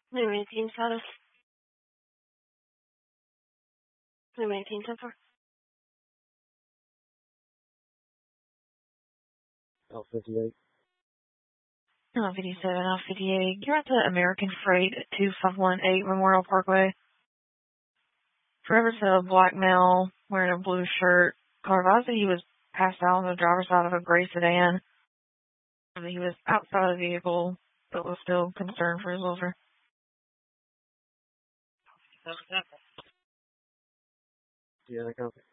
How many teams status? How many teams so far? L58. L57, L58. You're at the American Freight at 2518 Memorial Parkway. Forever said a black male wearing a blue shirt. Carvazzi, he was passed out on the driver's side of a gray sedan. He was outside of the vehicle, but was still concerned for his welfare. Yeah, I copy.